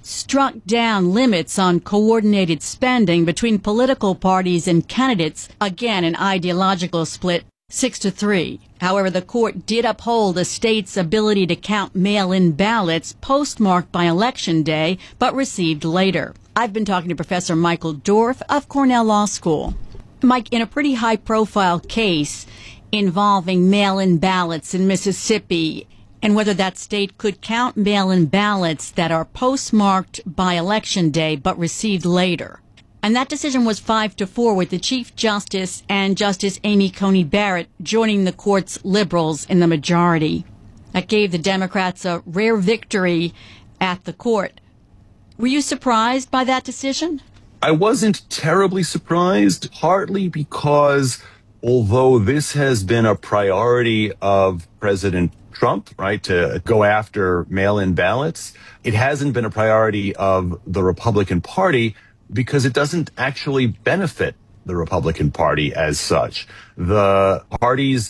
struck down limits on coordinated spending between political parties and candidates, again an ideological split, 6-3. However, the court did uphold a state's ability to count mail-in ballots postmarked by Election Day, but received later. I've been talking to Professor Michael Dorf of Cornell Law School. Mike, in a pretty high-profile case involving mail-in ballots in Mississippi, and whether that state could count mail-in ballots that are postmarked by Election Day but received later. And that decision was 5-4, with the Chief Justice and Justice Amy Coney Barrett joining the court's liberals in the majority. That gave the Democrats a rare victory at the court. Were you surprised by that decision? I wasn't terribly surprised, partly because although this has been a priority of President Trump, right, to go after mail-in ballots, it hasn't been a priority of the Republican Party because it doesn't actually benefit the Republican Party as such. The parties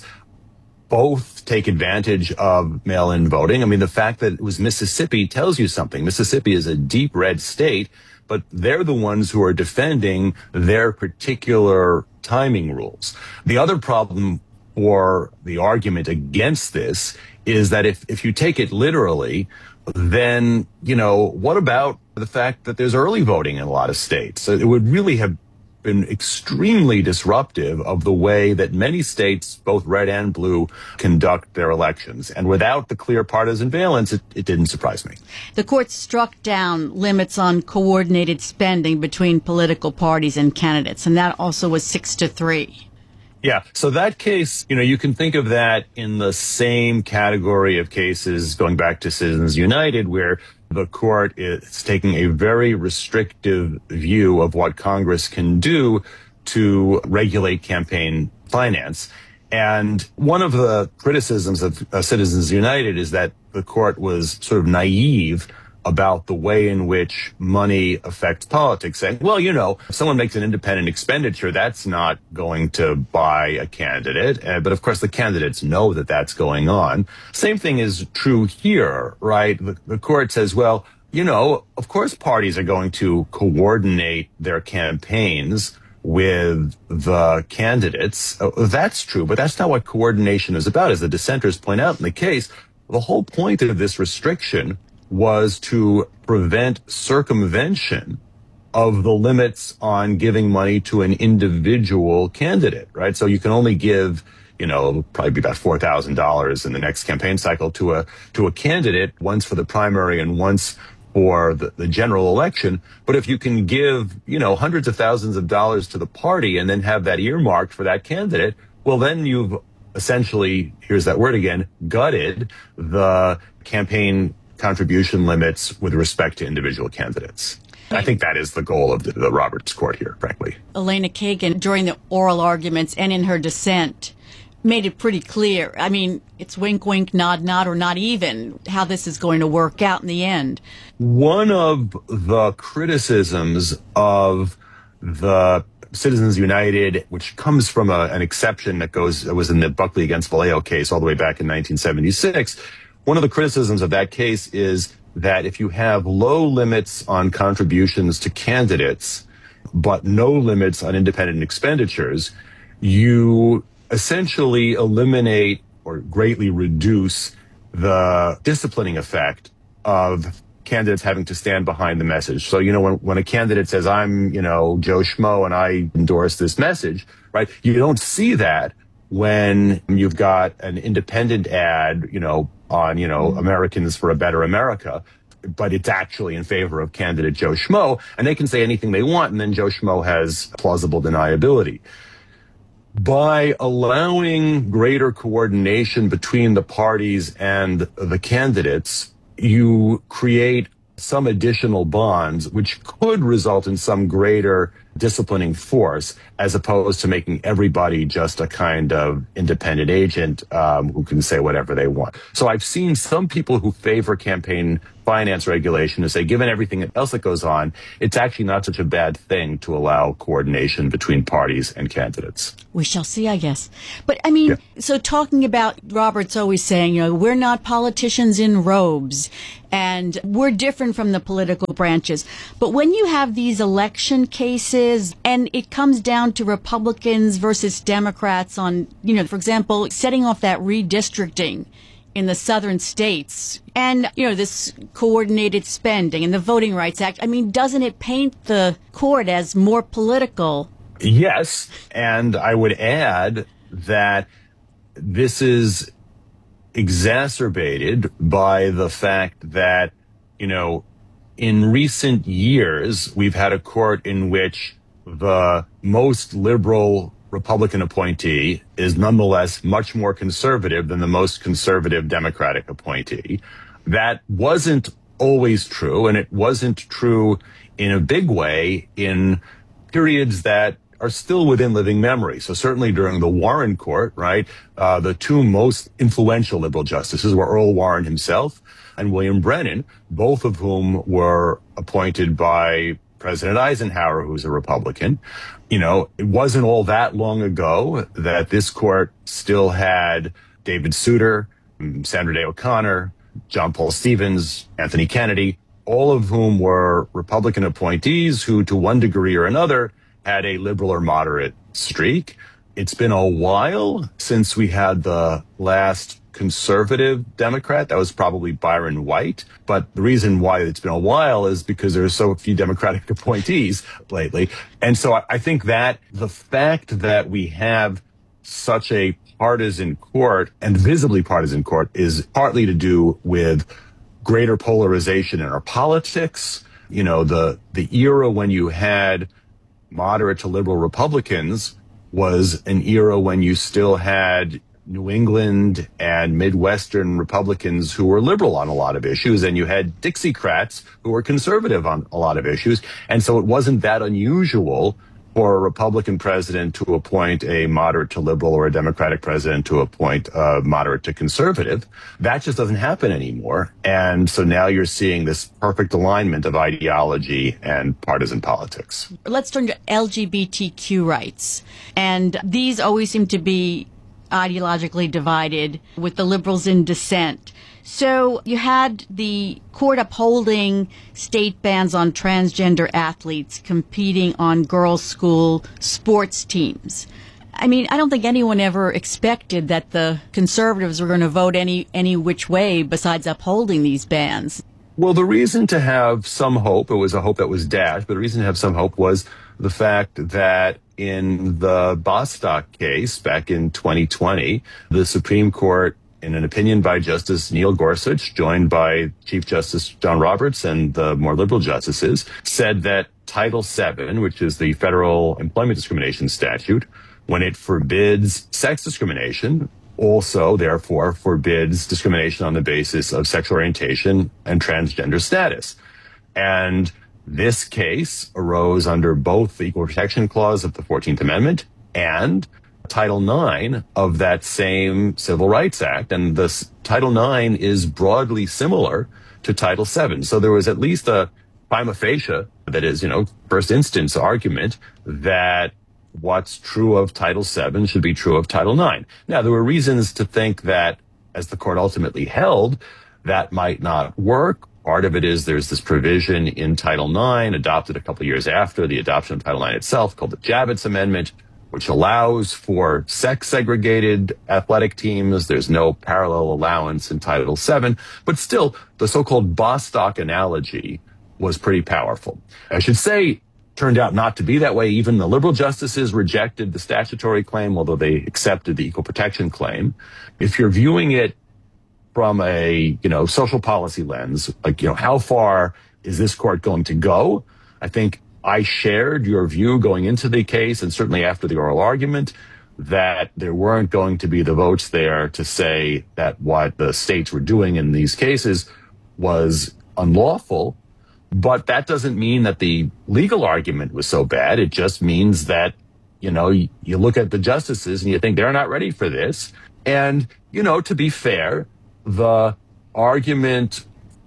both take advantage of mail-in voting. I mean, the fact that it was Mississippi tells you something. Mississippi is a deep red state, but they're the ones who are defending their particular timing rules. The other problem for the argument against this is that if you take it literally, then, what about the fact that there's early voting in a lot of states? So it would really have been extremely disruptive of the way that many states, both red and blue, conduct their elections. And without the clear partisan valence, it didn't surprise me. The court struck down limits on coordinated spending between political parties and candidates, and that also was 6-3. Yeah. So that case, you can think of that in the same category of cases going back to Citizens United, where the court is taking a very restrictive view of what Congress can do to regulate campaign finance. And one of the criticisms of Citizens United is that the court was sort of naive about the way in which money affects politics, saying, well, if someone makes an independent expenditure, that's not going to buy a candidate. But of course, the candidates know that that's going on. Same thing is true here, right? The court says, well, of course, parties are going to coordinate their campaigns with the candidates. That's true, but that's not what coordination is about. As the dissenters point out in the case, the whole point of this restriction was to prevent circumvention of the limits on giving money to an individual candidate, right? So you can only give, probably be about $4,000 in the next campaign cycle to a candidate, once for the primary and once for the general election. But if you can give, hundreds of thousands of dollars to the party and then have that earmarked for that candidate, well, then you've essentially, here's that word again, gutted the campaign contribution limits with respect to individual candidates. I think that is the goal of the Roberts Court here, frankly. Elena Kagan, during the oral arguments and in her dissent, made it pretty clear. I mean, it's wink, wink, nod, nod, or not even how this is going to work out in the end. One of the criticisms of the Citizens United, which comes from an exception that was in the Buckley against Vallejo case all the way back in 1976, one of the criticisms of that case is that if you have low limits on contributions to candidates, but no limits on independent expenditures, you essentially eliminate or greatly reduce the disciplining effect of candidates having to stand behind the message. So, when a candidate says, I'm, Joe Schmo and I endorse this message, right? You don't see that when you've got an independent ad, on, Americans for a Better America, but it's actually in favor of candidate Joe Schmo, and they can say anything they want, and then Joe Schmo has plausible deniability. By allowing greater coordination between the parties and the candidates, you create some additional bonds, which could result in some greater disciplining force, as opposed to making everybody just a kind of independent agent who can say whatever they want. So I've seen some people who favor campaign finance regulation to say, given everything else that goes on, it's actually not such a bad thing to allow coordination between parties and candidates. We shall see, I guess. But I mean, So talking about, Robert's always saying, we're not politicians in robes and we're different from the political branches. But when you have these election cases and it comes down to Republicans versus Democrats on, for example, setting off that redistricting in the southern states and, this coordinated spending and the Voting Rights Act, doesn't it paint the court as more political? Yes. And I would add that this is exacerbated by the fact that, in recent years, we've had a court in which the most liberal Republican appointee is nonetheless much more conservative than the most conservative Democratic appointee. That wasn't always true, and it wasn't true in a big way in periods that are still within living memory. So certainly during the Warren court, right, the two most influential liberal justices were Earl Warren himself and William Brennan, both of whom were appointed by President Eisenhower, who's a Republican. It wasn't all that long ago that this court still had David Souter, Sandra Day O'Connor, John Paul Stevens, Anthony Kennedy, all of whom were Republican appointees who, to one degree or another, had a liberal or moderate streak. It's been a while since we had the last conservative Democrat. That was probably Byron White. But the reason why it's been a while is because there's so few Democratic appointees lately. And so I think that the fact that we have such a partisan court and visibly partisan court is partly to do with greater polarization in our politics. The era when you had moderate to liberal Republicans was an era when you still had New England and Midwestern Republicans who were liberal on a lot of issues, and you had Dixiecrats who were conservative on a lot of issues. And so it wasn't that unusual for a Republican president to appoint a moderate to liberal or a Democratic president to appoint a moderate to conservative. That just doesn't happen anymore. And so now you're seeing this perfect alignment of ideology and partisan politics. Let's turn to LGBTQ rights. And these always seem to be ideologically divided, with the liberals in dissent. So you had the court upholding state bans on transgender athletes competing on girls' school sports teams. I don't think anyone ever expected that the conservatives were going to vote any which way besides upholding these bans. Well, the reason to have some hope, it was a hope that was dashed, but the reason to have some hope was the fact that in the Bostock case back in 2020, the Supreme Court, in an opinion by Justice Neil Gorsuch, joined by Chief Justice John Roberts and the more liberal justices, said that Title VII, which is the federal employment discrimination statute, when it forbids sex discrimination, also, therefore, forbids discrimination on the basis of sexual orientation and transgender status. And this case arose under both the Equal Protection Clause of the 14th Amendment and Title IX of that same Civil Rights Act. And this Title IX is broadly similar to Title VII. So there was at least a prima facie, that is, first instance argument that what's true of Title VII should be true of Title IX. Now, there were reasons to think that, as the court ultimately held, that might not work. Part of it is there's this provision in Title IX, adopted a couple of years after the adoption of Title IX itself, called the Javits Amendment, which allows for sex-segregated athletic teams. There's no parallel allowance in Title VII. But still, the so-called Bostock analogy was pretty powerful. I should say, turned out not to be that way. Even the liberal justices rejected the statutory claim, although they accepted the equal protection claim. If you're viewing it from a, social policy lens, like, how far is this court going to go? I think I shared your view going into the case, and certainly after the oral argument, that there weren't going to be the votes there to say that what the states were doing in these cases was unlawful. But that doesn't mean that the legal argument was so bad. It just means that, you look at the justices and you think they're not ready for this. And, to be fair, the argument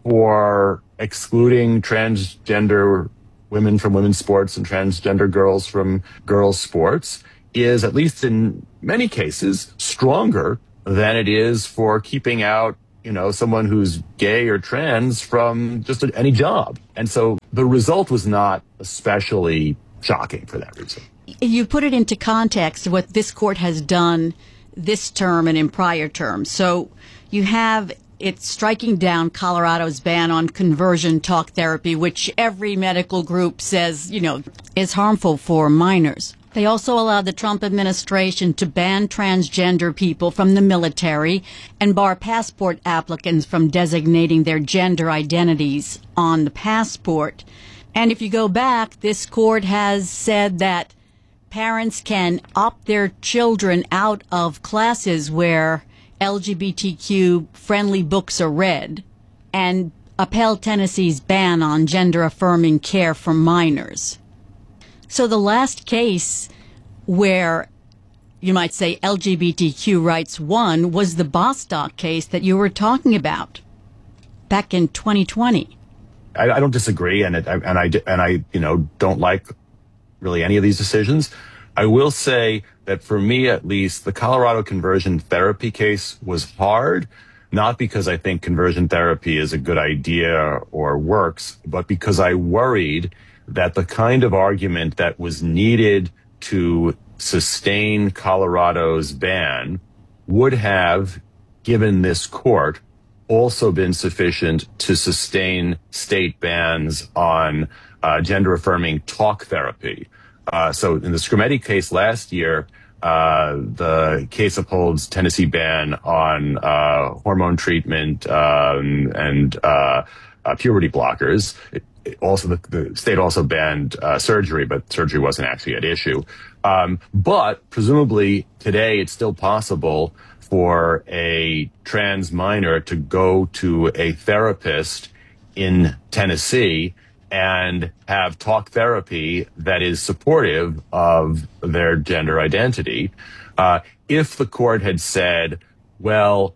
for excluding transgender women from women's sports and transgender girls from girls' sports is, at least in many cases, stronger than it is for keeping out, someone who's gay or trans from just any job. And so the result was not especially shocking for that reason. You put it into context of what this court has done this term and in prior terms. So you have it striking down Colorado's ban on conversion talk therapy, which every medical group says, is harmful for minors. They also allowed the Trump administration to ban transgender people from the military and bar passport applicants from designating their gender identities on the passport. And if you go back, this court has said that parents can opt their children out of classes where LGBTQ-friendly books are read and upheld Tennessee's ban on gender-affirming care for minors. So the last case where you might say LGBTQ rights won was the Bostock case that you were talking about back in 2020. I don't disagree, and I don't like really any of these decisions. I will say that for me, at least, the Colorado conversion therapy case was hard, not because I think conversion therapy is a good idea or works, but because I worried that the kind of argument that was needed to sustain Colorado's ban would have, given this court, also been sufficient to sustain state bans on gender-affirming talk therapy. So in the Scrimeti case last year, the case upholds Tennessee ban on hormone treatment and puberty blockers. Also, the state also banned surgery, but surgery wasn't actually at issue. But presumably today it's still possible for a trans minor to go to a therapist in Tennessee and have talk therapy that is supportive of their gender identity. If the court had said, well,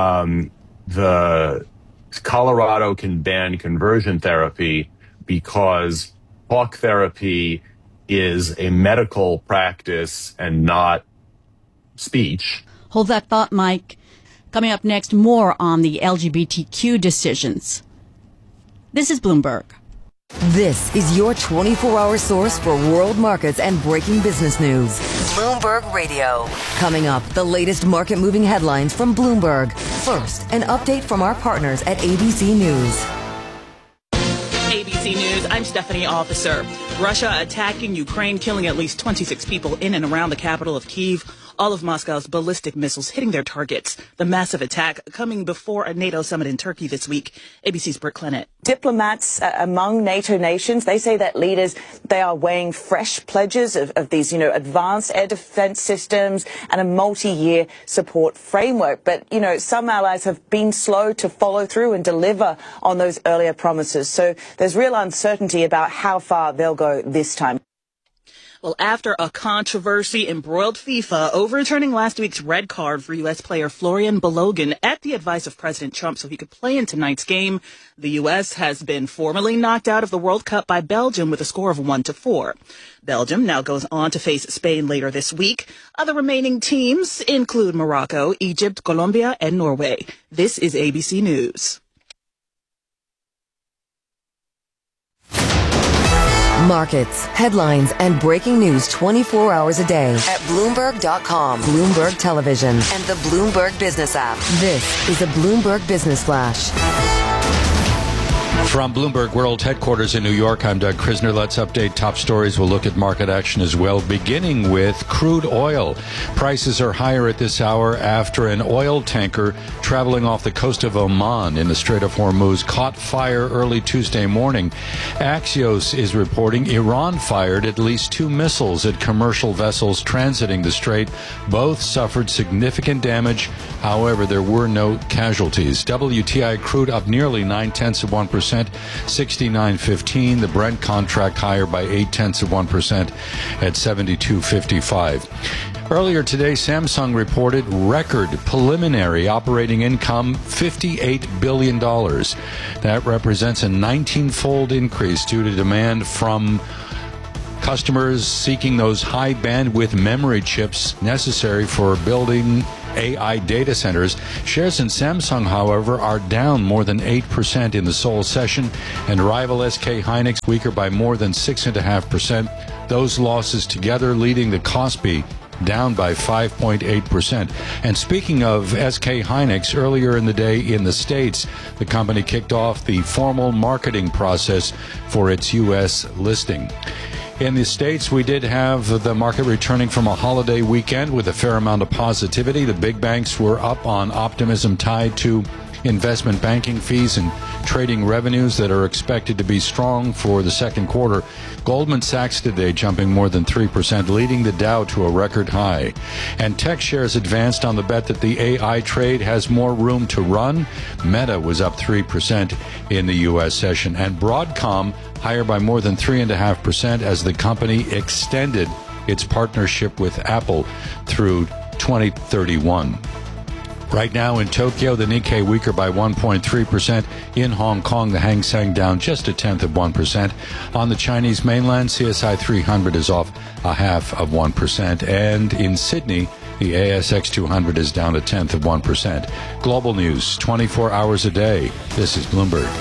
the Colorado can ban conversion therapy because talk therapy is a medical practice and not speech. Hold that thought, Mike. Coming up next, more on the LGBTQ decisions. This is Bloomberg. This is your 24-hour source for world markets and breaking business news. Bloomberg Radio. Coming up, the latest market-moving headlines from Bloomberg. First, an update from our partners at ABC News. ABC News, I'm Stephanie Officer. Russia attacking Ukraine, killing at least 26 people in and around the capital of Kyiv. All of Moscow's ballistic missiles hitting their targets. The massive attack coming before a NATO summit in Turkey this week. ABC's Britt Clennett. Diplomats among NATO nations, they say that leaders, they are weighing fresh pledges of these, advanced air defense systems and a multi-year support framework. But, some allies have been slow to follow through and deliver on those earlier promises. So there's real uncertainty about how far they'll go this time. Well, after a controversy embroiled FIFA overturning last week's red card for U.S. player Florian Balogun at the advice of President Trump so he could play in tonight's game, the U.S. has been formally knocked out of the World Cup by Belgium with a score of 1-4. Belgium now goes on to face Spain later this week. Other remaining teams include Morocco, Egypt, Colombia, and Norway. This is ABC News. Markets, headlines, and breaking news 24 hours a day at Bloomberg.com, Bloomberg Television, and the Bloomberg Business app. This is a Bloomberg Business Flash. From Bloomberg World Headquarters in New York, I'm Doug Krisner. Let's update top stories. We'll look at market action as well, beginning with crude oil. Prices are higher at this hour after an oil tanker traveling off the coast of Oman in the Strait of Hormuz caught fire early Tuesday morning. Axios is reporting Iran fired at least 2 missiles at commercial vessels transiting the strait. Both suffered significant damage. However, there were no casualties. WTI crude up nearly 0.9%. 69.15. The Brent contract higher by 0.8% at 72.55. Earlier today, Samsung reported record preliminary operating income, $58 billion. That represents a 19-fold increase due to demand from customers seeking those high bandwidth memory chips necessary for building AI data centers. Shares in Samsung, however, are down more than 8% in the Seoul session, and rival SK Hynix weaker by more than 6.5%. Those losses together leading the Kospi down by 5.8%. And speaking of SK Hynix, earlier in the day in the States, the company kicked off the formal marketing process for its U.S. listing. In the States, we did have the market returning from a holiday weekend with a fair amount of positivity. The big banks were up on optimism tied to investment banking fees and trading revenues that are expected to be strong for the second quarter. Goldman Sachs today jumping more than 3%, leading the Dow to a record high. And tech shares advanced on the bet that the AI trade has more room to run. Meta was up 3% in the U.S. session, and Broadcom higher by more than 3.5% as the company extended its partnership with Apple through 2031. Right now in Tokyo, the Nikkei weaker by 1.3%. In Hong Kong, the Hang Seng down just 0.1%. On the Chinese mainland, CSI 300 is off 0.5%. And in Sydney, the ASX 200 is down 0.1%. Global news, 24 hours a day. This is Bloomberg.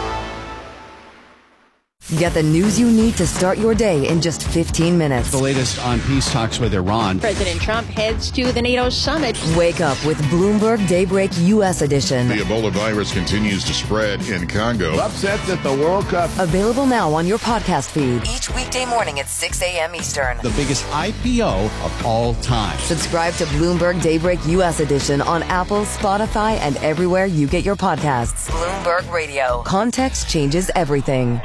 Get the news you need to start your day in just 15 minutes. The latest on peace talks with Iran. President Trump heads to the NATO summit. Wake up with Bloomberg Daybreak U.S. edition. The Ebola virus continues to spread in Congo. Upsets at the World Cup. Available now on your podcast feed. Each weekday morning at 6 a.m. Eastern. The biggest IPO of all time. Subscribe to Bloomberg Daybreak U.S. edition on Apple, Spotify, and everywhere you get your podcasts. Bloomberg Radio. Context changes everything.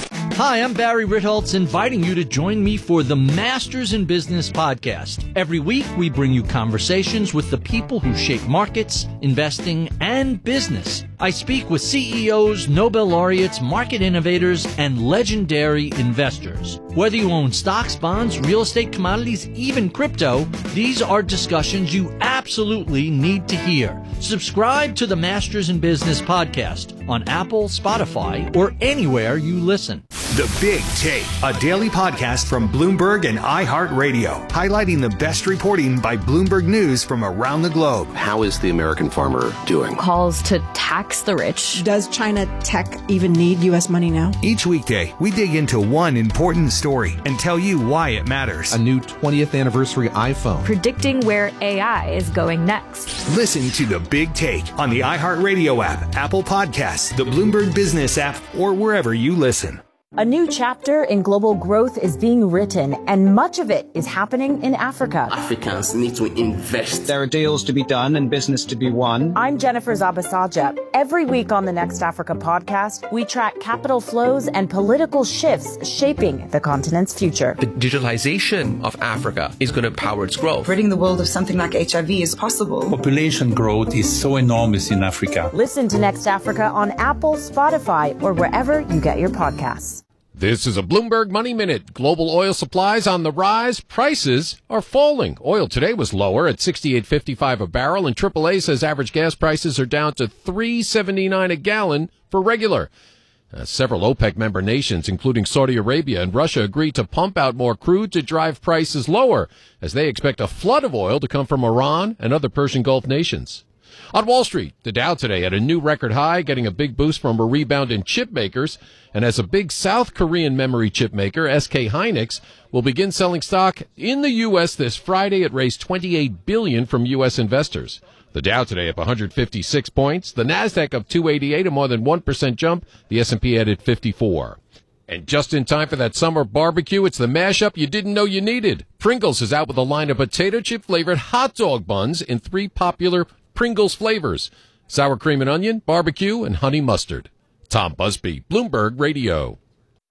Hi, I'm Barry Ritholtz, inviting you to join me for the Masters in Business podcast. Every week, we bring you conversations with the people who shape markets, investing, and business. I speak with CEOs, Nobel laureates, market innovators, and legendary investors. Whether you own stocks, bonds, real estate, commodities, even crypto, these are discussions you absolutely need to hear. Subscribe to the Masters in Business podcast on Apple, Spotify, or anywhere you listen. The Big Take, a daily podcast from Bloomberg and iHeartRadio, highlighting the best reporting by Bloomberg News from around the globe. How is the American farmer doing? Calls to tax the rich. Does China tech even need U.S. money now? Each weekday, we dig into one important story and tell you why it matters. A new 20th anniversary iPhone. Predicting where AI is going next. Listen to The Big Take on the iHeartRadio app, Apple Podcasts, the Bloomberg Business app, or wherever you listen. A new chapter in global growth is being written, and much of it is happening in Africa. Africans need to invest. There are deals to be done and business to be won. I'm Jennifer Zabasaja. Every week on the Next Africa podcast, we track capital flows and political shifts shaping the continent's future. The digitalization of Africa is going to power its growth. Ridding the world of something like HIV is possible. Population growth is so enormous in Africa. Listen to Next Africa on Apple, Spotify, or wherever you get your podcasts. This is a Bloomberg Money Minute. Global oil supplies on the rise. Prices are falling. Oil today was lower at $68.55 a barrel, and AAA says average gas prices are down to $3.79 a gallon for regular. Several OPEC member nations, including Saudi Arabia and Russia, agreed to pump out more crude to drive prices lower, as they expect a flood of oil to come from Iran and other Persian Gulf nations. On Wall Street, the Dow today had a new record high, getting a big boost from a rebound in chip makers. And as a big South Korean memory chip maker, SK Hynix will begin selling stock in the U.S. this Friday. It raised $28 billion from U.S. investors. The Dow today up 156 points. The Nasdaq up 288, a more than 1% jump. The S&P added 54. And just in time for that summer barbecue, it's the mashup you didn't know you needed. Pringles is out with a line of potato chip flavored hot dog buns in 3 popular Pringles flavors: sour cream and onion, barbecue, and honey mustard. Tom Busby, Bloomberg Radio.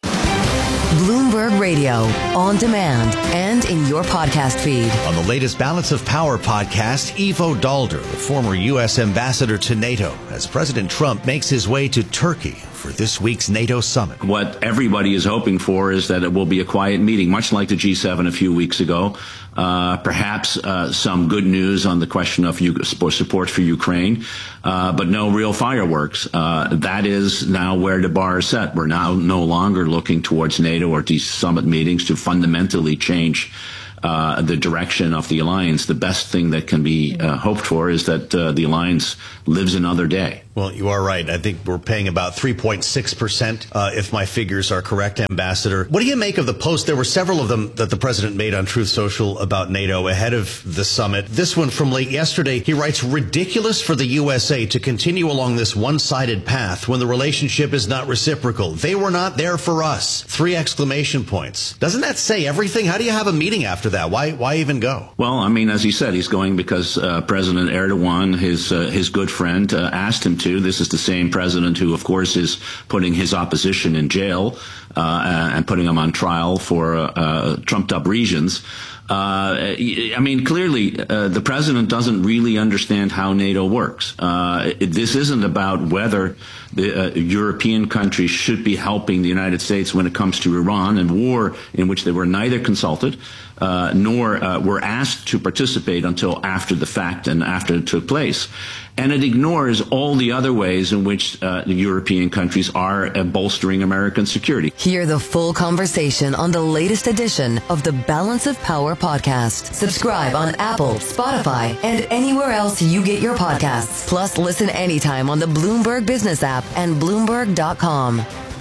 Bloomberg Radio, on demand and in your podcast feed. On the latest Balance of Power podcast, Ivo Daalder, the former U.S. ambassador to NATO, as President Trump makes his way to Turkey for for this week's NATO summit. What everybody is hoping for is that it will be a quiet meeting, much like the G7 a few weeks ago. Perhaps some good news on the question of support for Ukraine, but no real fireworks. That is now where the bar is set. We're now no longer looking towards NATO or these summit meetings to fundamentally change the direction of the alliance. The best thing that can be hoped for is that the alliance lives another day. Well, you are right. I think we're paying about 3.6%, if my figures are correct, Ambassador. What do you make of the post? There were several of them that the president made on Truth Social about NATO ahead of the summit. This one from late yesterday, he writes, ridiculous for the USA to continue along this one-sided path when the relationship is not reciprocal. They were not there for us. 3 exclamation points. Doesn't that say everything? How do you have a meeting after that? Why even go? Well, I mean, as he said, he's going because President Erdogan, his good friend, asked him to. This is the same president who, of course, is putting his opposition in jail and putting them on trial for trumped-up reasons. I mean, clearly, the president doesn't really understand how NATO works. This isn't about whether the European countries should be helping the United States when it comes to Iran and war in which they were neither consulted nor were asked to participate until after the fact and after it took place. And it ignores all the other ways in which the European countries are bolstering American security. Hear the full conversation on the latest edition of the Balance of Power podcast. Subscribe on Apple, Spotify, and anywhere else you get your podcasts. Plus, listen anytime on the Bloomberg Business app and Bloomberg.com.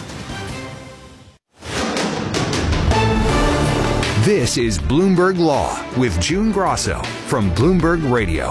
This is Bloomberg Law with June Grosso from Bloomberg Radio.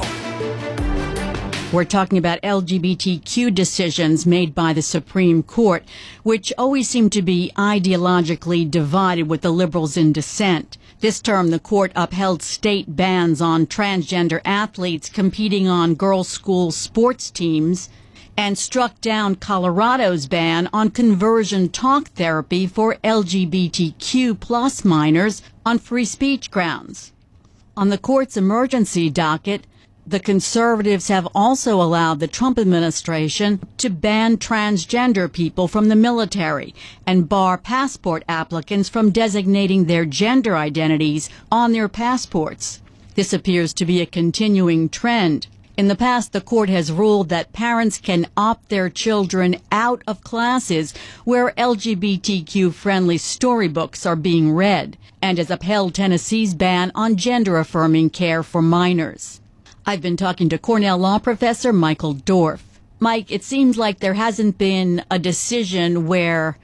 We're talking about LGBTQ decisions made by the Supreme Court, which always seem to be ideologically divided with the liberals in dissent. This term, the court upheld state bans on transgender athletes competing on girls' school sports teams and struck down Colorado's ban on conversion talk therapy for LGBTQ plus minors on free speech grounds. On the court's emergency docket, the conservatives have also allowed the Trump administration to ban transgender people from the military and bar passport applicants from designating their gender identities on their passports. This appears to be a continuing trend. In the past, the court has ruled that parents can opt their children out of classes where LGBTQ-friendly storybooks are being read, and has upheld Tennessee's ban on gender-affirming care for minors. I've been talking to Cornell law professor Michael Dorf. Mike, it seems like there hasn't been a decision where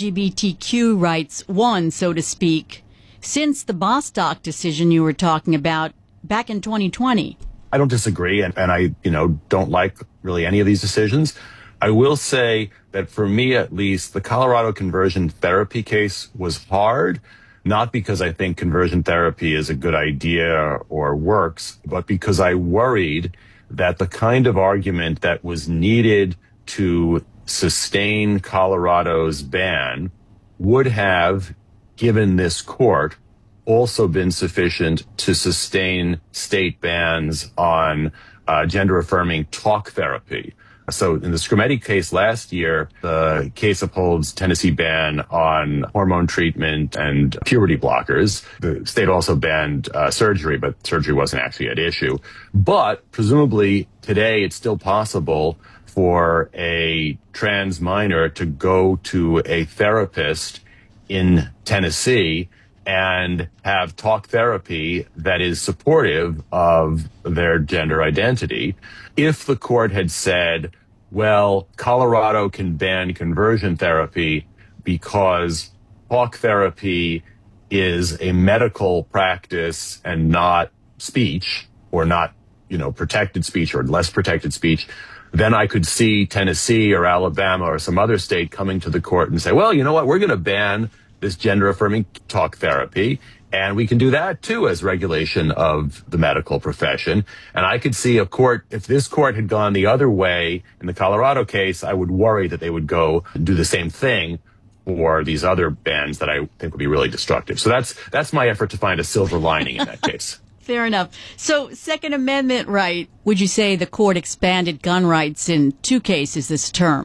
LGBTQ rights won, so to speak, since the Bostock decision you were talking about back in 2020. I don't disagree, and I, don't like really any of these decisions. I will say that for me, at least, the Colorado conversion therapy case was hard, not because I think conversion therapy is a good idea or works, but because I worried that the kind of argument that was needed to sustain Colorado's ban would have, given this court, also been sufficient to sustain state bans on gender-affirming talk therapy. So in the Scrimeti case last year, the case upholds Tennessee ban on hormone treatment and puberty blockers. The state also banned surgery, but surgery wasn't actually at issue. But presumably today it's still possible for a trans minor to go to a therapist in Tennessee and have talk therapy that is supportive of their gender identity. If the court had said, well, Colorado can ban conversion therapy because talk therapy is a medical practice and not speech, or not, protected speech or less protected speech, then I could see Tennessee or Alabama or some other state coming to the court and say, well, you know what, we're going to ban this gender-affirming talk therapy, and we can do that, too, as regulation of the medical profession. And I could see a court, if this court had gone the other way in the Colorado case, I would worry that they would go and do the same thing for these other bans that I think would be really destructive. So that's my effort to find a silver lining in that case. Fair enough. So, Second Amendment right, would you say the court expanded gun rights in 2 cases this term?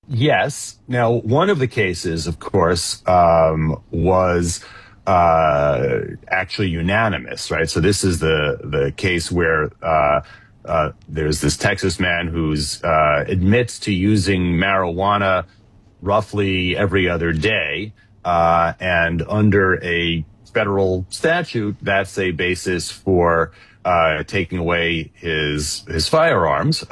Yes. Now, one of the cases, of course, was actually unanimous, right? So this is the case where there's this Texas man who's admits to using marijuana roughly every other day, and under a federal statute, that's a basis for taking away his firearms.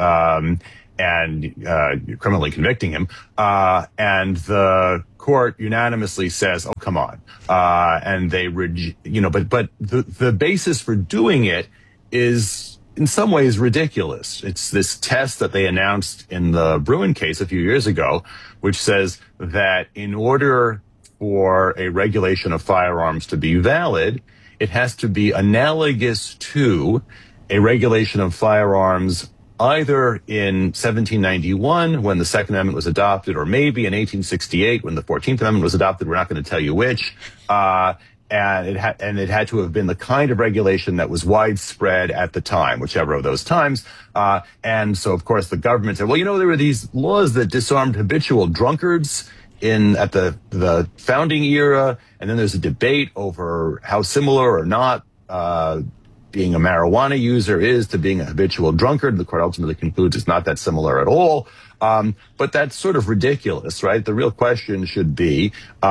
And criminally convicting him, and the court unanimously says, "Oh, come on!" And they, but the basis for doing it is in some ways ridiculous. It's this test that they announced in the Bruen case a few years ago, which says that in order for a regulation of firearms to be valid, it has to be analogous to a regulation of firearms either in 1791 when the Second Amendment was adopted, or maybe in 1868 when the 14th Amendment was adopted. We're not going to tell you which. And it had to have been the kind of regulation that was widespread at the time, whichever of those times. And so, of course, the government said, well, there were these laws that disarmed habitual drunkards at the founding era, and then there's a debate over how similar or not being a marijuana user is to being a habitual drunkard. The court ultimately concludes it's not that similar at all. But that's sort of ridiculous, right? The real question should be,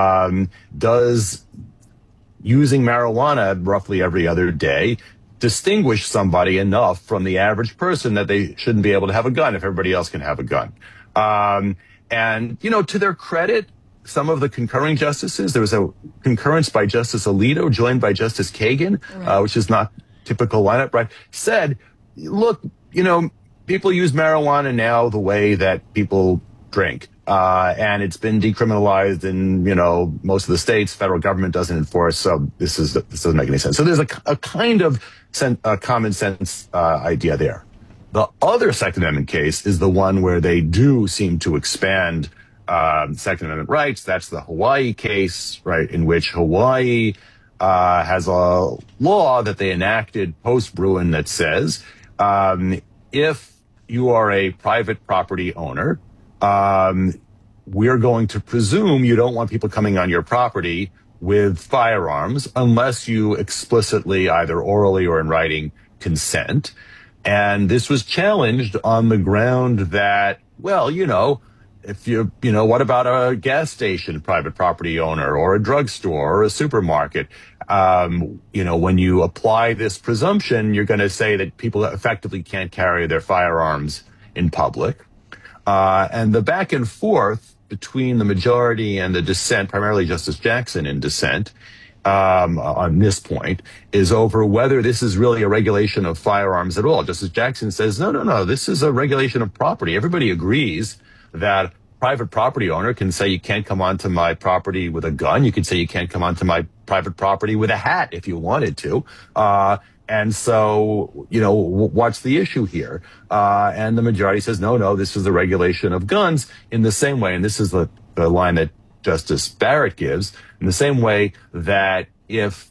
does using marijuana roughly every other day distinguish somebody enough from the average person that they shouldn't be able to have a gun if everybody else can have a gun? And, to their credit, some of the concurring justices, there was a concurrence by Justice Alito joined by Justice Kagan, which is not typical lineup, right? Said, look, people use marijuana now the way that people drink. And it's been decriminalized in, most of the states. Federal government doesn't enforce. So this doesn't make any sense. So there's a kind of common sense idea there. The other Second Amendment case is the one where they do seem to expand Second Amendment rights. That's the Hawaii case, right, in which Hawaii has a law that they enacted post-Bruen that says if you are a private property owner, we're going to presume you don't want people coming on your property with firearms unless you explicitly, either orally or in writing, consent. And this was challenged on the ground that, well, if what about a gas station private property owner or a drugstore or a supermarket? When you apply this presumption, you're going to say that people effectively can't carry their firearms in public. And the back and forth between the majority and the dissent, primarily Justice Jackson in dissent, on this point, is over whether this is really a regulation of firearms at all. Justice Jackson says, no, this is a regulation of property. Everybody agrees that private property owner can say you can't come onto my property with a gun. You can say you can't come onto my private property with a hat if you wanted to. And so, what's the issue here? And the majority says, no, this is the regulation of guns in the same way. And this is the line that Justice Barrett gives, in the same way that if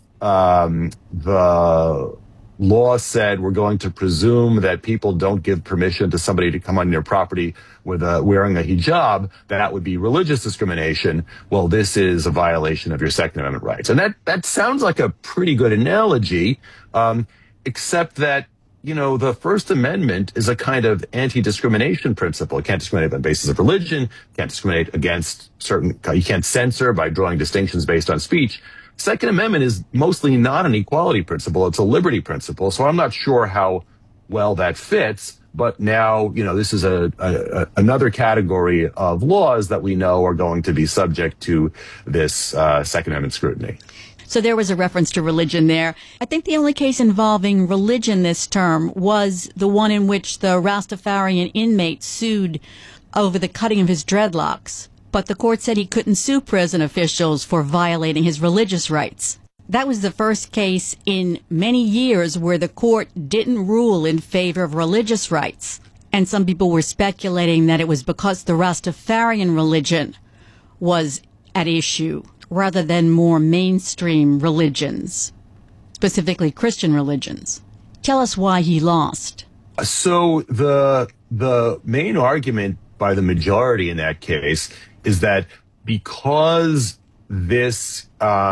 the law said we're going to presume that people don't give permission to somebody to come on their property with wearing a hijab, that would be religious discrimination. Well, this is a violation of your Second Amendment rights. And that sounds like a pretty good analogy, except that, the First Amendment is a kind of anti-discrimination principle. It can't discriminate on the basis of religion, can't discriminate against you can't censor by drawing distinctions based on speech. Second Amendment is mostly not an equality principle. It's a liberty principle. So I'm not sure how well that fits. But now, this is another category of laws that we know are going to be subject to this Second Amendment scrutiny. So there was a reference to religion there. I think the only case involving religion this term was the one in which the Rastafarian inmate sued over the cutting of his dreadlocks. But the court said he couldn't sue prison officials for violating his religious rights. That was the first case in many years where the court didn't rule in favor of religious rights. And some people were speculating that it was because the Rastafarian religion was at issue rather than more mainstream religions, specifically Christian religions. Tell us why he lost. So the main argument by the majority in that case is that because this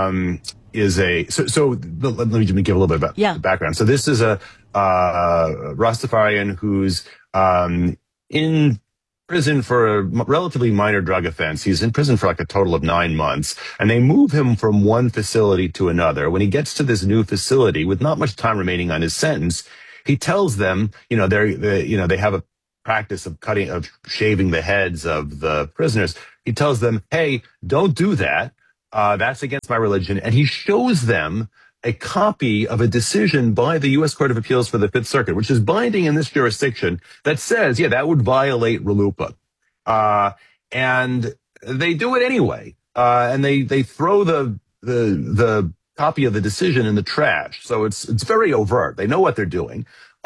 is a let me just give a little bit about the background. So this is a Rastafarian who's in prison for a relatively minor drug offense. He's in prison for like a total of 9 months, and they move him from one facility to another. When he gets to this new facility with not much time remaining on his sentence, he tells them, they have a practice of shaving the heads of the prisoners. He tells them, hey, don't do that. That's against my religion. And he shows them a copy of a decision by the U.S. Court of Appeals for the Fifth Circuit, which is binding in this jurisdiction, that says, that would violate RLUIPA. And they do it anyway. And they throw the copy of the decision in the trash. So it's very overt. They know what they're doing.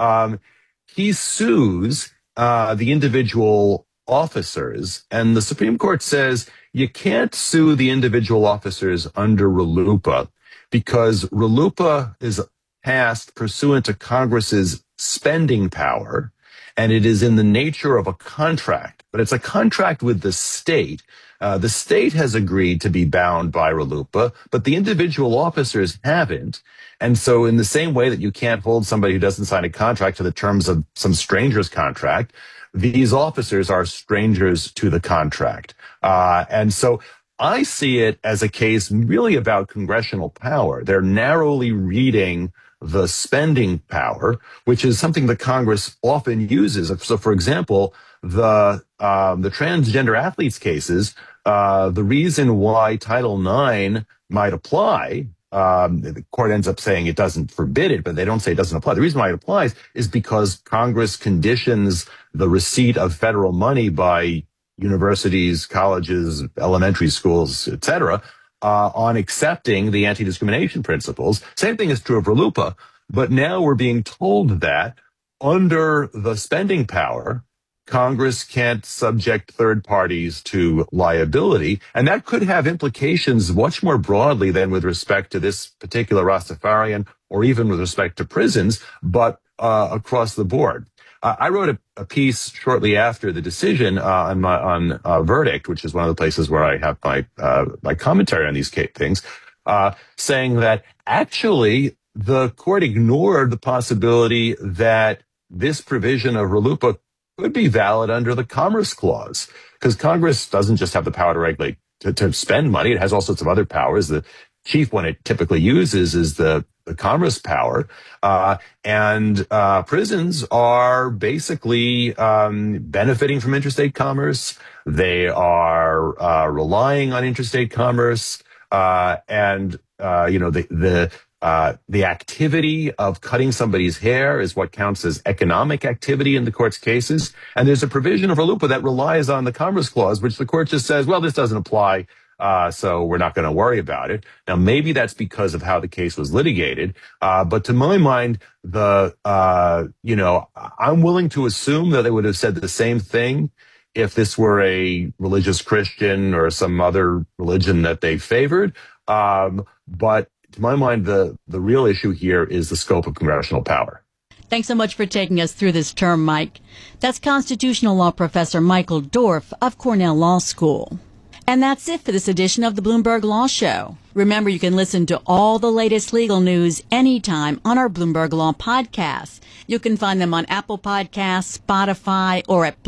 He sues the individual officers, and the Supreme Court says you can't sue the individual officers under RLUIPA because RLUIPA is passed pursuant to Congress's spending power, and it is in the nature of a contract. But it's a contract with the state. The state has agreed to be bound by RLUIPA, but the individual officers haven't. And so in the same way that you can't hold somebody who doesn't sign a contract to the terms of some stranger's contract, these officers are strangers to the contract. And so I see it as a case really about congressional power. They're narrowly reading the spending power, which is something that Congress often uses. So, for example, the transgender athletes cases, the reason why Title IX might apply, the court ends up saying it doesn't forbid it, but they don't say it doesn't apply. The reason why it applies is because Congress conditions the receipt of federal money by universities, colleges, elementary schools, etc., on accepting the anti-discrimination principles. Same thing is true of RLUIPA, but now we're being told that under the spending power, Congress can't subject third parties to liability, and that could have implications much more broadly than with respect to this particular Rastafarian or even with respect to prisons, but across the board. I wrote a piece shortly after the decision on Verdict, which is one of the places where I have my commentary on these things, saying that actually the court ignored the possibility that this provision of RLUIPA could be valid under the Commerce Clause, because Congress doesn't just have the power to regulate, to spend money. It has all sorts of other powers. The chief one it typically uses is the commerce power. And prisons are basically benefiting from interstate commerce. They are relying on interstate commerce. The activity of cutting somebody's hair is what counts as economic activity in the court's cases. And there's a provision of RLUIPA that relies on the Commerce Clause, which the court just says, well, this doesn't apply, so we're not going to worry about it. Now, maybe that's because of how the case was litigated. But to my mind, I'm willing to assume that they would have said the same thing if this were a religious Christian or some other religion that they favored. But to my mind, the real issue here is the scope of congressional power. Thanks so much for taking us through this term, Mike. That's constitutional law professor Michael Dorf of Cornell Law School. And that's it for this edition of the Bloomberg Law Show. Remember, you can listen to all the latest legal news anytime on our Bloomberg Law podcasts. You can find them on Apple Podcasts, Spotify, or at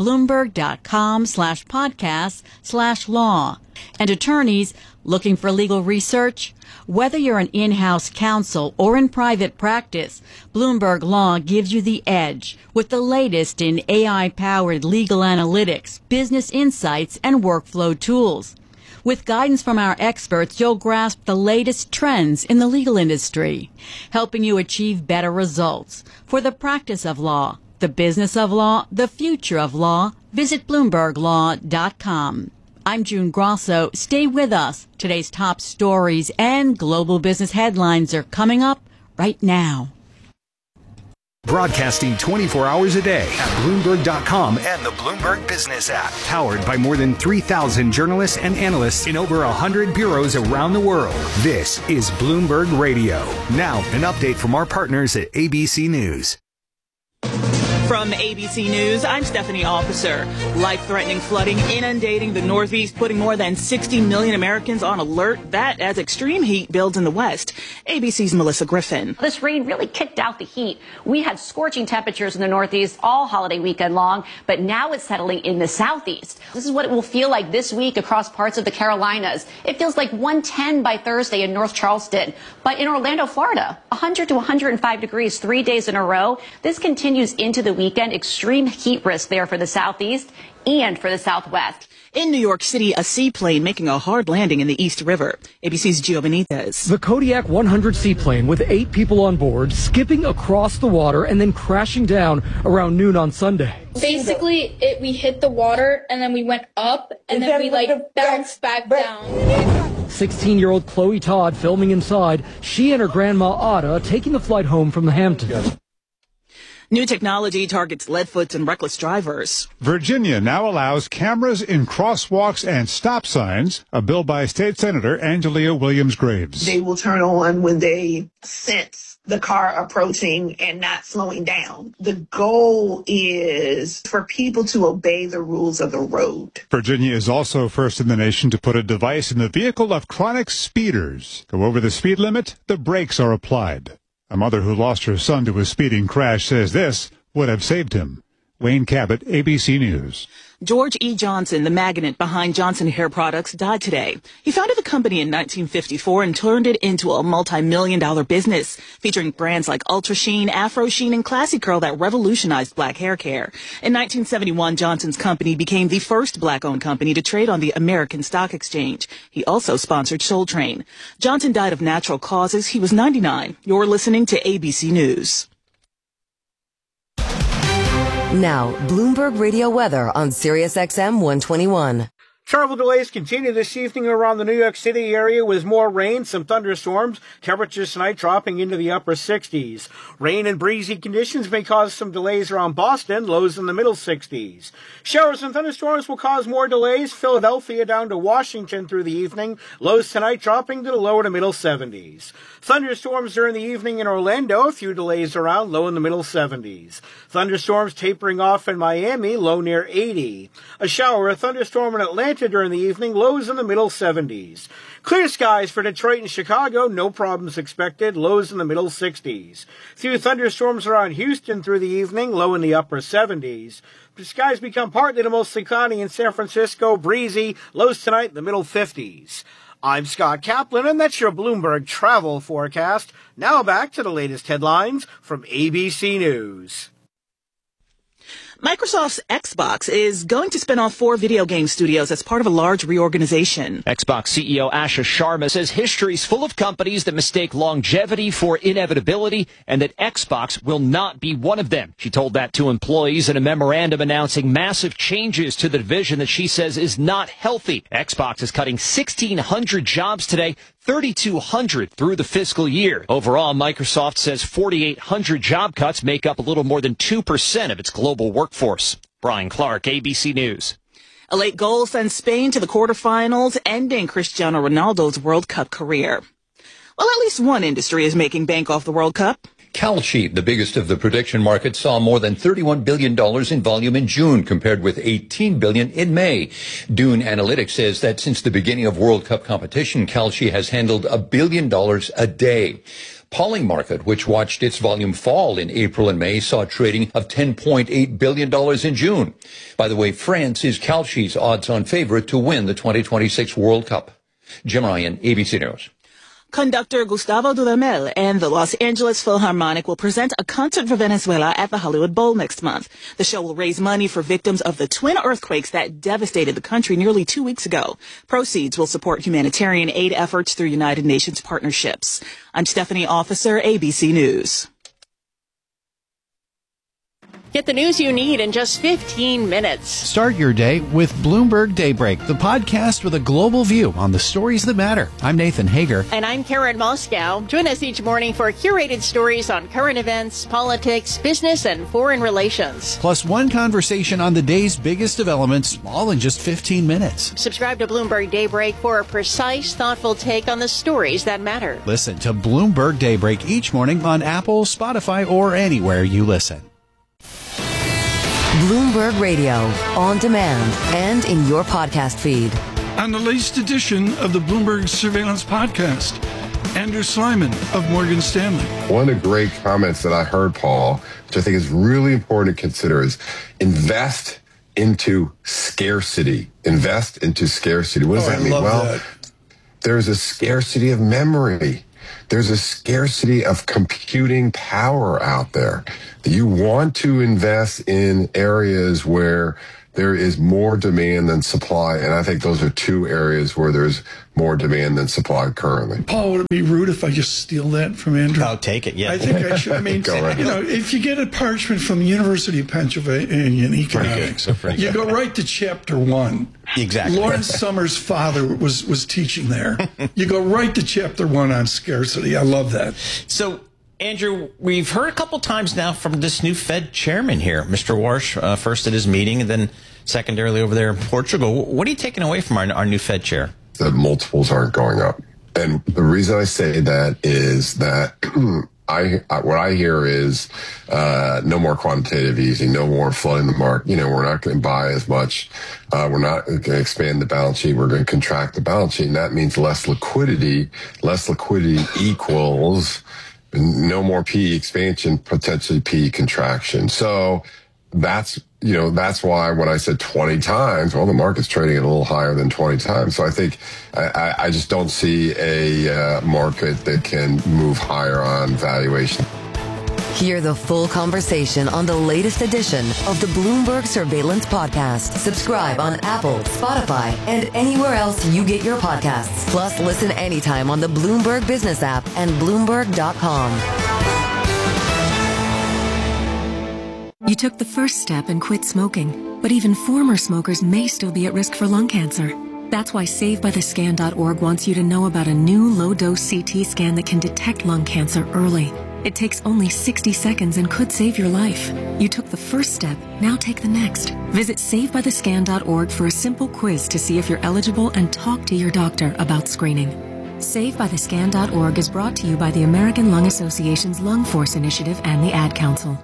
Bloomberg.com/podcasts/law. And attorneys looking for legal research? Whether you're an in-house counsel or in private practice, Bloomberg Law gives you the edge with the latest in AI-powered legal analytics, business insights, and workflow tools. With guidance from our experts, you'll grasp the latest trends in the legal industry, helping you achieve better results for the practice of law, the business of law, the future of law. Visit BloombergLaw.com. I'm June Grosso. Stay with us. Today's top stories and global business headlines are coming up right now. Broadcasting 24 hours a day at Bloomberg.com and the Bloomberg Business app. Powered by more than 3,000 journalists and analysts in over 100 bureaus around the world. This is Bloomberg Radio. Now, an update from our partners at ABC News. From ABC News, I'm Stephanie Officer. Life-threatening flooding inundating the Northeast, putting more than 60 million Americans on alert. That as extreme heat builds in the West. ABC's Melissa Griffin. This rain really kicked out the heat. We had scorching temperatures in the Northeast all holiday weekend long, but now it's settling in the Southeast. This is what it will feel like this week across parts of the Carolinas. It feels like 110 by Thursday in North Charleston. But in Orlando, Florida, 100 to 105 degrees 3 days in a row. This continues into the weekend. Extreme heat risk there for the Southeast and for the Southwest. In New York City, a seaplane making a hard landing in the East River. ABC's Gio Benitez. The Kodiak 100 seaplane with 8 people on board skipping across the water and then crashing down around noon on Sunday. Basically, we hit the water and then we went up and then we bounced back down. 16-year-old Chloe Todd filming inside. She and her grandma Ada taking the flight home from the Hamptons. New technology targets leadfoots and reckless drivers. Virginia now allows cameras in crosswalks and stop signs, a bill by State Senator Angelia Williams-Graves. They will turn on when they sense the car approaching and not slowing down. The goal is for people to obey the rules of the road. Virginia is also first in the nation to put a device in the vehicle of chronic speeders. Go over the speed limit, the brakes are applied. A mother who lost her son to a speeding crash says this would have saved him. Wayne Cabot, ABC News. George E. Johnson, the magnate behind Johnson Hair Products, died today. He founded the company in 1954 and turned it into a multi-million-dollar business, featuring brands like Ultra Sheen, Afro Sheen, and Classy Curl that revolutionized black hair care. In 1971, Johnson's company became the first black-owned company to trade on the American Stock Exchange. He also sponsored Soul Train. Johnson died of natural causes. He was 99. You're listening to ABC News. Now, Bloomberg Radio weather on Sirius XM 121. Travel delays continue this evening around the New York City area with more rain, some thunderstorms, temperatures tonight dropping into the upper 60s. Rain and breezy conditions may cause some delays around Boston, lows in the middle 60s. Showers and thunderstorms will cause more delays, Philadelphia down to Washington through the evening, lows tonight dropping to the lower to middle 70s. Thunderstorms during the evening in Orlando, a few delays around, low in the middle 70s. Thunderstorms tapering off in Miami, low near 80. A shower, a thunderstorm in Atlanta during the evening, lows in the middle 70s. Clear skies for Detroit and Chicago, no problems expected, lows in the middle 60s. Few thunderstorms around Houston through the evening, low in the upper 70s. The skies become partly to mostly cloudy in San Francisco, breezy, lows tonight in the middle 50s. I'm Scott Kaplan, and that's your Bloomberg travel forecast. Now back to the latest headlines from ABC News. Microsoft's Xbox is going to spin off 4 video game studios as part of a large reorganization. Xbox CEO Asha Sharma says history's full of companies that mistake longevity for inevitability and that Xbox will not be one of them. She told that to employees in a memorandum announcing massive changes to the division that she says is not healthy. Xbox is cutting 1,600 jobs today, 3,200 through the fiscal year. Overall, Microsoft says 4,800 job cuts make up a little more than 2% of its global workforce. Brian Clark, ABC News. A late goal sends Spain to the quarterfinals, ending Cristiano Ronaldo's World Cup career. Well, at least one industry is making bank off the World Cup. Kalshi, the biggest of the prediction markets, saw more than $31 billion in volume in June, compared with $18 billion in May. Dune Analytics says that since the beginning of World Cup competition, Kalshi has handled $1 billion a day. Polling Market, which watched its volume fall in April and May, saw trading of $10.8 billion in June. By the way, France is Kalshi's odds-on favorite to win the 2026 World Cup. Jim Ryan, ABC News. Conductor Gustavo Dudamel and the Los Angeles Philharmonic will present a concert for Venezuela at the Hollywood Bowl next month. The show will raise money for victims of the twin earthquakes that devastated the country nearly 2 weeks ago. Proceeds will support humanitarian aid efforts through United Nations partnerships. I'm Stephanie Officer, ABC News. Get the news you need in just 15 minutes. Start your day with Bloomberg Daybreak, the podcast with a global view on the stories that matter. I'm Nathan Hager. And I'm Karen Moscow. Join us each morning for curated stories on current events, politics, business, and foreign relations. Plus one conversation on the day's biggest developments, all in just 15 minutes. Subscribe to Bloomberg Daybreak for a precise, thoughtful take on the stories that matter. Listen to Bloomberg Daybreak each morning on Apple, Spotify, or anywhere you listen. Bloomberg Radio, on demand and in your podcast feed. On the latest edition of the Bloomberg Surveillance Podcast, Andrew Slyman of Morgan Stanley. One of the great comments that I heard, Paul, which I think is really important to consider, is invest into scarcity. Invest into scarcity. What does that mean? Well, there's a scarcity of memory. There's a scarcity of computing power out there. You want to invest in areas where there is more demand than supply, and I think those are two areas where there's more demand than supply currently. Paul, would it be rude if I just steal that from Andrew? I'll take it, yeah. I think I should. I mean, if you get a parchment from the University of Pennsylvania in economics, you go right to chapter 1. Exactly. Lawrence Summers' father was teaching there. You go right to chapter 1 on scarcity. I love that. So, Andrew, we've heard a couple times now from this new Fed chairman here, Mr. Warsh, first at his meeting and then secondarily over there in Portugal. What are you taking away from our new Fed chair? The multiples aren't going up. And the reason I say that is that what I hear is no more quantitative easing, no more flooding the market. We're not going to buy as much. We're not going to expand the balance sheet. We're going to contract the balance sheet. And that means less liquidity. Less liquidity equals no more PE expansion, potentially PE contraction. So that's why when I said 20 times, well, the market's trading at a little higher than 20 times. So I think I just don't see a market that can move higher on valuation. Hear the full conversation on the latest edition of the Bloomberg Surveillance Podcast. Subscribe on Apple, Spotify, and anywhere else you get your podcasts. Plus, listen anytime on the Bloomberg Business app and Bloomberg.com. You took the first step and quit smoking, but even former smokers may still be at risk for lung cancer. That's why SaveByTheScan.org wants you to know about a new low-dose CT scan that can detect lung cancer early. It takes only 60 seconds and could save your life. You took the first step, now take the next. Visit SaveByTheScan.org for a simple quiz to see if you're eligible and talk to your doctor about screening. SaveByTheScan.org is brought to you by the American Lung Association's Lung Force Initiative and the Ad Council.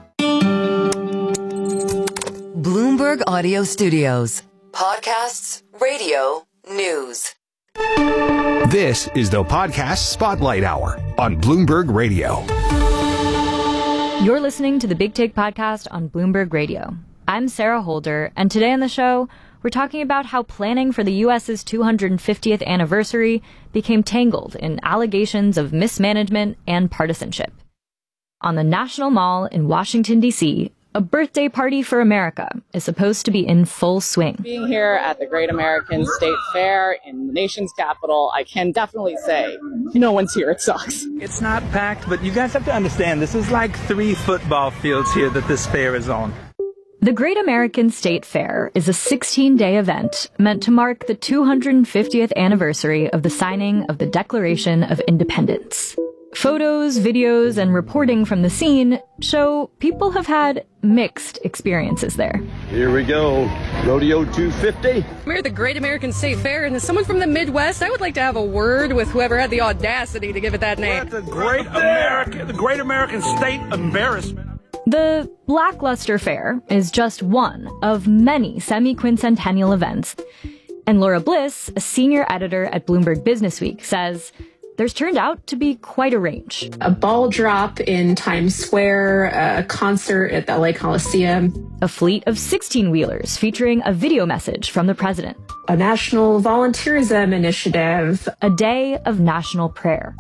Bloomberg Audio Studios. Podcasts, radio, news. This is the Podcast Spotlight Hour on Bloomberg Radio. You're listening to the Big Take Podcast on Bloomberg Radio. I'm Sarah Holder, and today on the show, we're talking about how planning for the U.S.'s 250th anniversary became tangled in allegations of mismanagement and partisanship. On the National Mall in Washington, D.C., a birthday party for America is supposed to be in full swing. Being here at the Great American State Fair in the nation's capital, I can definitely say no one's here. It sucks. It's not packed, but you guys have to understand, this is like 3 football fields here that this fair is on. The Great American State Fair is a 16-day event meant to mark the 250th anniversary of the signing of the Declaration of Independence. Photos, videos, and reporting from the scene show people have had mixed experiences there. Here we go, Rodeo 250. We're at the Great American State Fair, and as someone from the Midwest, I would like to have a word with whoever had the audacity to give it that name. We're at the Great American State Embarrassment. The Lackluster Fair is just one of many semi-quincentennial events. And Laura Bliss, a senior editor at Bloomberg Businessweek, says there's turned out to be quite a range. A ball drop in Times Square, a concert at the LA Coliseum. A fleet of 16-wheelers featuring a video message from the president. A national volunteerism initiative. A day of national prayer.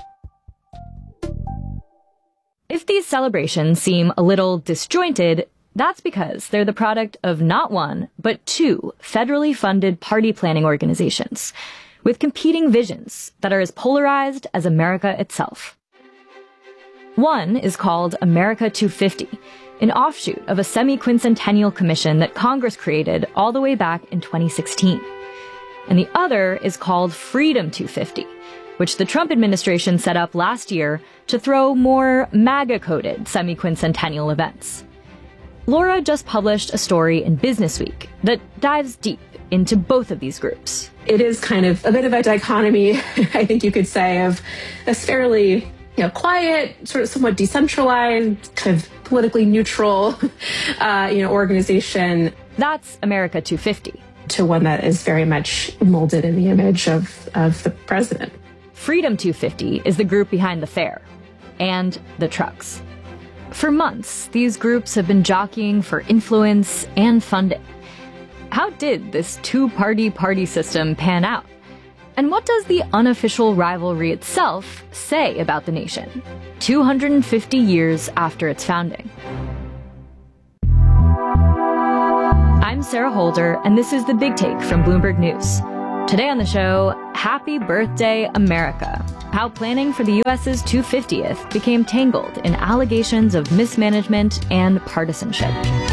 If these celebrations seem a little disjointed, that's because they're the product of not one, but 2 federally funded party planning organizations with competing visions that are as polarized as America itself. One is called America 250, an offshoot of a semi-quincentennial commission that Congress created all the way back in 2016. And the other is called Freedom 250, which the Trump administration set up last year to throw more MAGA-coded semi-quincentennial events. Laura just published a story in Businessweek that dives deep into both of these groups. It is kind of a bit of a dichotomy, I think you could say, of this fairly quiet, sort of somewhat decentralized, kind of politically neutral, organization. That's America 250. To one that is very much molded in the image of the president. Freedom 250 is the group behind the fair and the trucks. For months, these groups have been jockeying for influence and funding. How did this two-party party system pan out? And what does the unofficial rivalry itself say about the nation, 250 years after its founding? I'm Sarah Holder, and this is The Big Take from Bloomberg News. Today on the show, Happy Birthday, America. How planning for the U.S.'s 250th became tangled in allegations of mismanagement and partisanship.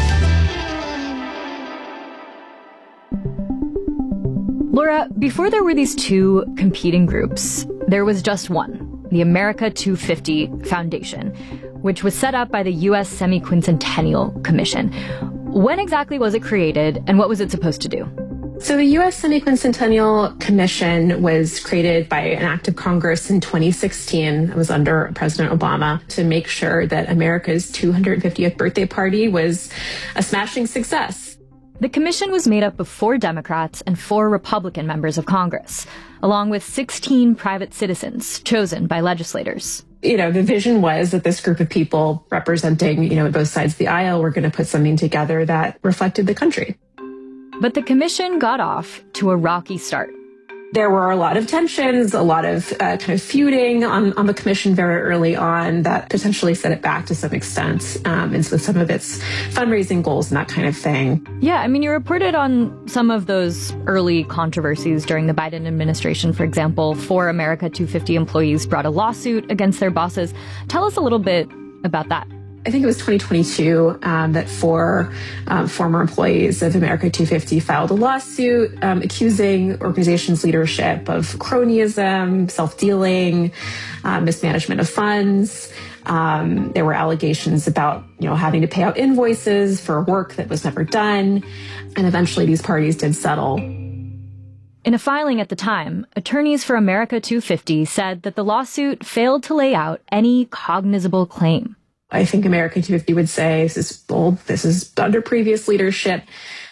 Laura, before there were these two competing groups, there was just one, the America 250 Foundation, which was set up by the U.S. Semiquincentennial Commission. When exactly was it created, and what was it supposed to do? So the U.S. Semiquincentennial Commission was created by an act of Congress in 2016. It was under President Obama to make sure that America's 250th birthday party was a smashing success. The commission was made up of 4 Democrats and 4 Republican members of Congress, along with 16 private citizens chosen by legislators. The vision was that this group of people representing, both sides of the aisle were going to put something together that reflected the country. But the commission got off to a rocky start. There were a lot of tensions, a lot of kind of feuding on the commission very early on that potentially set it back to some extent, and with some of its fundraising goals and that kind of thing. Yeah, you reported on some of those early controversies during the Biden administration. For example, 4 America 250 employees brought a lawsuit against their bosses. Tell us a little bit about that. I think it was 2022 that 4 former employees of America 250 filed a lawsuit accusing organization's leadership of cronyism, self-dealing, mismanagement of funds. There were allegations about, having to pay out invoices for work that was never done. And eventually these parties did settle. In a filing at the time, attorneys for America 250 said that the lawsuit failed to lay out any cognizable claim. I think America 250 would say this is old, this is under previous leadership.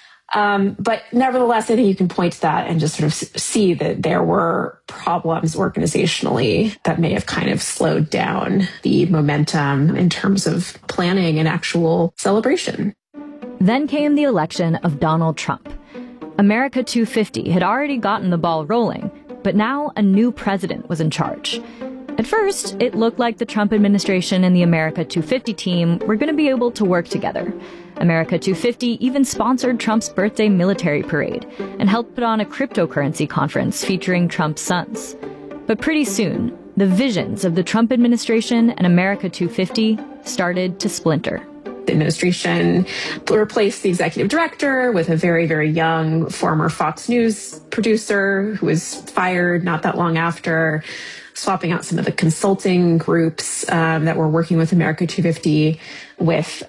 But nevertheless, I think you can point to that and just sort of see that there were problems organizationally that may have kind of slowed down the momentum in terms of planning and actual celebration. Then came the election of Donald Trump. America 250 had already gotten the ball rolling, but now a new president was in charge. At first, it looked like the Trump administration and the America 250 team were going to be able to work together. America 250 even sponsored Trump's birthday military parade and helped put on a cryptocurrency conference featuring Trump's sons. But pretty soon, the visions of the Trump administration and America 250 started to splinter. The administration replaced the executive director with a very, very young former Fox News producer who was fired not that long after, swapping out some of the consulting groups that were working with America 250 with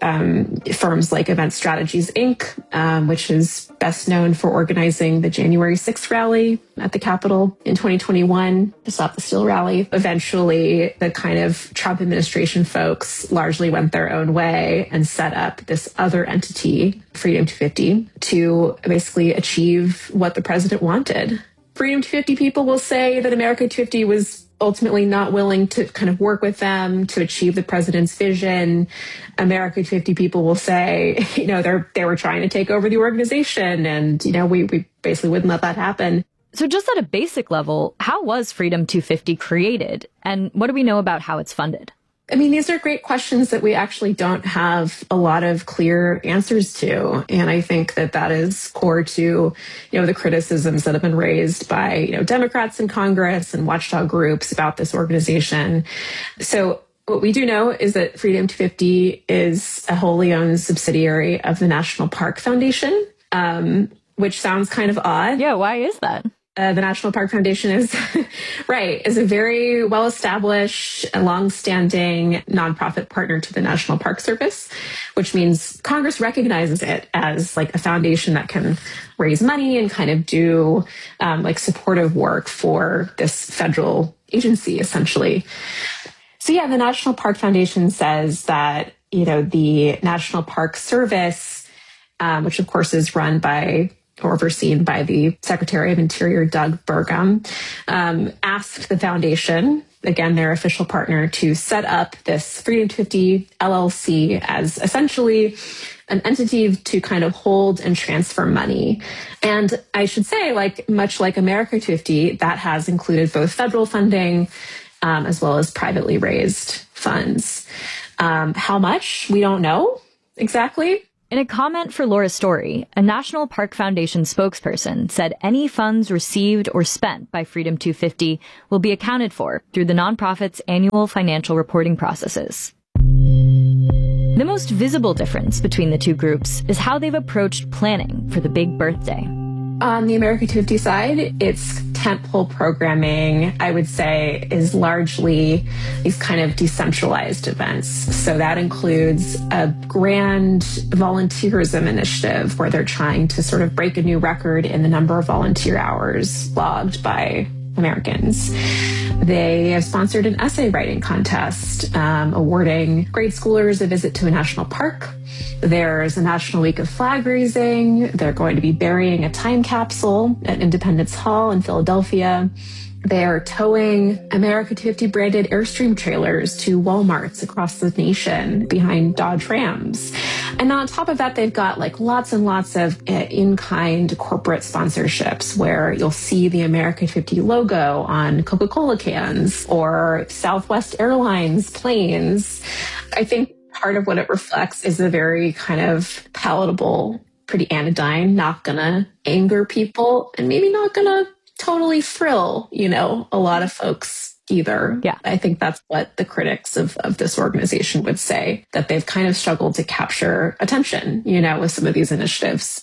firms like Event Strategies, Inc., which is best known for organizing the January 6th rally at the Capitol in 2021, the Stop the Steal rally. Eventually, the kind of Trump administration folks largely went their own way and set up this other entity, Freedom 250, to basically achieve what the president wanted. Freedom 250 people will say that America 250 was ultimately not willing to kind of work with them to achieve the president's vision. America 250 people will say, they were trying to take over the organization and, we basically wouldn't let that happen. So just at a basic level, how was Freedom 250 created? And what do we know about how it's funded? These are great questions that we actually don't have a lot of clear answers to. And I think that is core to, the criticisms that have been raised by, Democrats in Congress and watchdog groups about this organization. So what we do know is that Freedom 250 is a wholly owned subsidiary of the National Park Foundation, which sounds kind of odd. Yeah, why is that? The National Park Foundation is a very well-established, long-standing nonprofit partner to the National Park Service, which means Congress recognizes it as like a foundation that can raise money and kind of do supportive work for this federal agency, essentially. So yeah, the National Park Foundation says that, the National Park Service, which of course is run by or overseen by the Secretary of Interior, Doug Burgum, asked the foundation, again, their official partner, to set up this Freedom 250 LLC as essentially an entity to kind of hold and transfer money. And I should say, much like America 250, that has included both federal funding as well as privately raised funds. How much? We don't know exactly. In a comment for Laura's story, a National Park Foundation spokesperson said any funds received or spent by Freedom 250 will be accounted for through the nonprofit's annual financial reporting processes. The most visible difference between the two groups is how they've approached planning for the big birthday. On the America 250 side, its tentpole programming, I would say, is largely these kind of decentralized events. So that includes a grand volunteerism initiative where they're trying to sort of break a new record in the number of volunteer hours logged by Americans. They have sponsored an essay writing contest, awarding grade schoolers a visit to a national park. There's a National Week of Flag Raising. They're going to be burying a time capsule at Independence Hall in Philadelphia. They are towing America 250 branded Airstream trailers to Walmarts across the nation behind Dodge Rams. And on top of that, they've got lots and lots of in-kind corporate sponsorships where you'll see the America 250 logo on Coca-Cola cans or Southwest Airlines planes. I think part of what it reflects is a very kind of palatable, pretty anodyne, not gonna anger people and maybe not gonna totally thrill, a lot of folks either. Yeah. I think that's what the critics of this organization would say, that they've kind of struggled to capture attention, with some of these initiatives.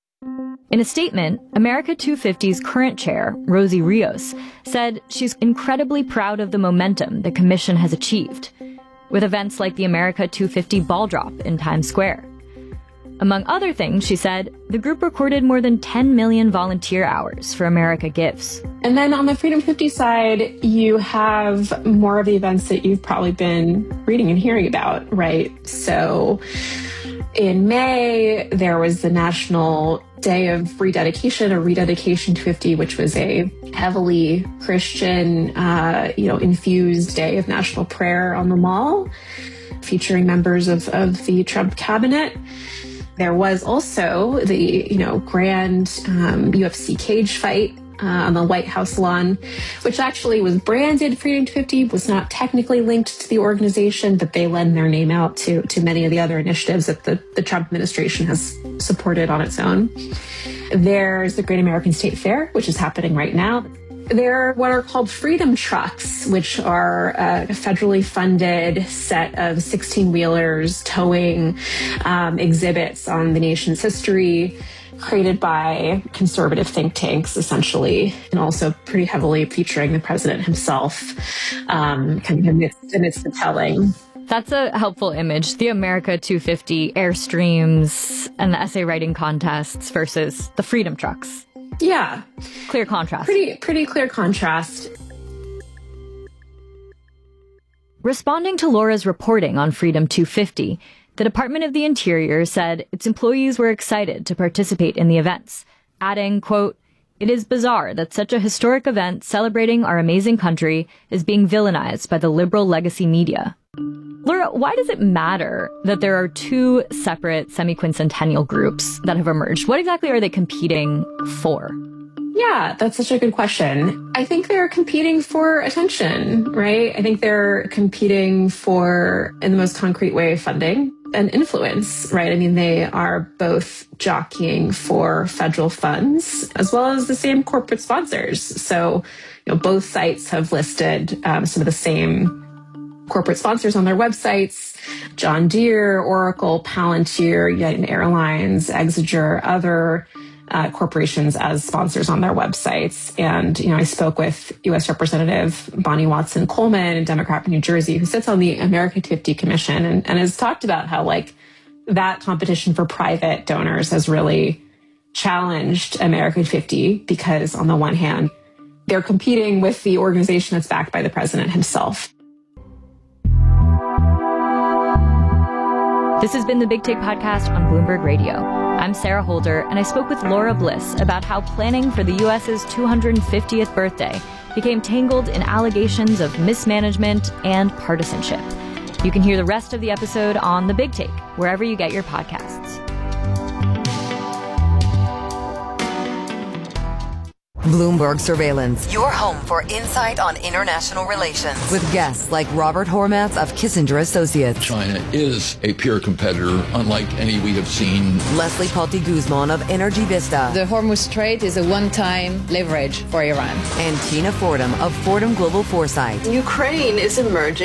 In a statement, America 250's current chair, Rosie Rios, said she's incredibly proud of the momentum the commission has achieved, with events like the America 250 ball drop in Times Square. Among other things, she said, the group recorded more than 10 million volunteer hours for America Gives. And then on the Freedom 50 side, you have more of the events that you've probably been reading and hearing about, right? So in May, there was the National Day of Rededication, or Rededication 250, which was a heavily Christian, infused day of national prayer on the Mall, featuring members of the Trump cabinet. There was also the, grand UFC cage fight on the White House lawn, which actually was branded Freedom 250, was not technically linked to the organization, but they lend their name out to many of the other initiatives that the Trump administration has supported on its own. There's the Great American State Fair, which is happening right now. There are what are called Freedom Trucks, which are a federally funded set of 16-wheelers towing exhibits on the nation's history, created by conservative think tanks, essentially, and also pretty heavily featuring the president himself, kind of amidst the telling. That's a helpful image. The America 250 Airstreams and the essay writing contests versus the Freedom Trucks. Yeah. Clear contrast. Pretty clear contrast. Responding to Laura's reporting on Freedom 250, the Department of the Interior said its employees were excited to participate in the events, adding, quote, "It is bizarre that such a historic event celebrating our amazing country is being villainized by the liberal legacy media." Laura, why does it matter that there are two separate semi-quincentennial groups that have emerged? What exactly are they competing for? Yeah, that's such a good question. I think they're competing for attention, right? I think they're competing for, in the most concrete way, funding and influence, right? I mean, they are both jockeying for federal funds as well as the same corporate sponsors. So, both sites have listed some of the same corporate sponsors on their websites: John Deere, Oracle, Palantir, United Airlines, Exeter, other corporations as sponsors on their websites. And, I spoke with U.S. Representative Bonnie Watson Coleman, a Democrat from New Jersey, who sits on the America 250 Commission and has talked about how, that competition for private donors has really challenged America 250 because, on the one hand, they're competing with the organization that's backed by the president himself. This has been the Big Take Podcast on Bloomberg Radio. I'm Sarah Holder, and I spoke with Laura Bliss about how planning for the U.S.'s 250th birthday became tangled in allegations of mismanagement and partisanship. You can hear the rest of the episode on The Big Take, wherever you get your podcasts. Bloomberg Surveillance, your home for insight on international relations. With guests like Robert Hormats of Kissinger Associates. China is a peer competitor, unlike any we have seen. Leslie Palti Guzman of Energy Vista. The Hormuz Strait is a one-time leverage for Iran. And Tina Fordham of Fordham Global Foresight. Ukraine is emerging